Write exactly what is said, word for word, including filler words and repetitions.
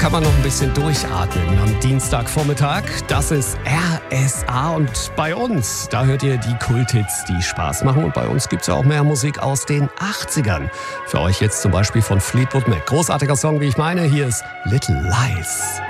kann man noch ein bisschen durchatmen am Dienstagvormittag. Das ist R S A und bei uns, da hört ihr die Kulthits, die Spaß machen. Und bei uns gibt es ja auch mehr Musik aus den achtzigern. Für euch jetzt zum Beispiel von Fleetwood Mac. Großartiger Song, wie ich meine. Hier ist Little Lies.